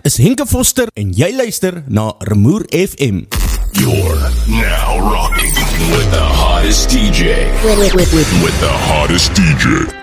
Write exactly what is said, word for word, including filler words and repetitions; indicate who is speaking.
Speaker 1: is Henke Foster en jy luister na Rumoer F M.
Speaker 2: You're now rocking with the hottest D J.
Speaker 3: With, with, with, with.
Speaker 2: With the hottest D J.